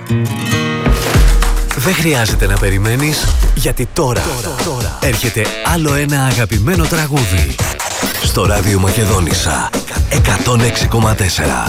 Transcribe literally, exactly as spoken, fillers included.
Δεν χρειάζεται να περιμένεις, γιατί τώρα, τώρα, τώρα έρχεται άλλο ένα αγαπημένο τραγούδι στο Ράδιο Μακεδόνισσα εκατόν έξι κόμμα τέσσερα.